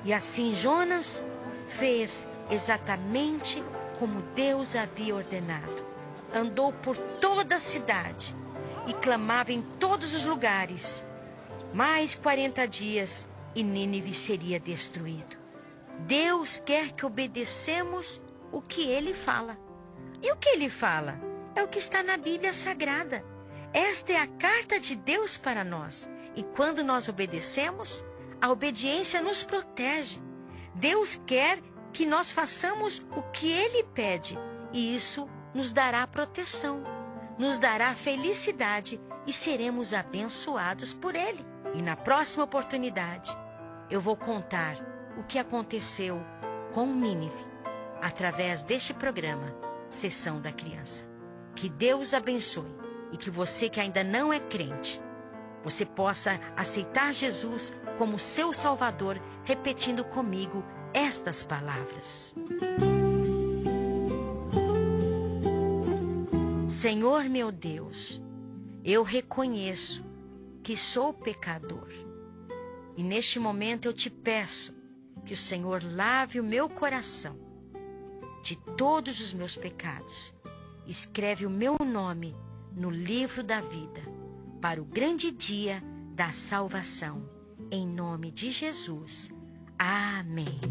E assim Jonas fez exatamente como Deus havia ordenado. Andou por toda a cidade e clamava em todos os lugares. Mais 40 dias e Nínive seria destruído. Deus quer que obedecemos o que Ele fala. E o que Ele fala? É o que está na Bíblia Sagrada. Esta é a carta de Deus para nós. E quando nós obedecemos, a obediência nos protege. Deus quer que nós façamos o que Ele pede. E isso nos dará proteção, nos dará felicidade e seremos abençoados por Ele. E na próxima oportunidade, eu vou contar o que aconteceu com Nínive através deste programa Sessão da Criança. Que Deus abençoe e que você que ainda não é crente, você possa aceitar Jesus como seu Salvador, repetindo comigo estas palavras. Senhor meu Deus, eu reconheço que sou pecador. E neste momento eu te peço que o Senhor lave o meu coração de todos os meus pecados. Escreve o meu nome no livro da vida para o grande dia da salvação. Em nome de Jesus. Amém.